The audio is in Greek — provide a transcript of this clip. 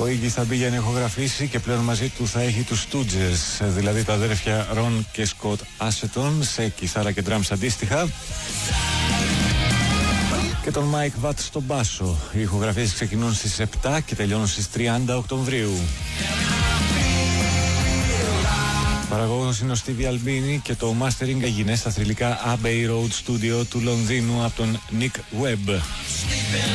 Ο Iggy θα μπει για να ηχογραφήσει και πλέον μαζί του θα έχει τους Stooges, δηλαδή τα αδέρφια Ron και Scott Asheton σε κιθάρα και drums αντίστοιχα, και τον Mike Watt στον μπάσο. Οι ηχογραφίες ξεκινούν στις 7 και τελειώνουν στις 30 Οκτωβρίου. Παραγωγός είναι ο Stevie Albini και το mastering έγινε στα θρυλικά Abbey Road Studio του Λονδίνου από τον Nick Webb.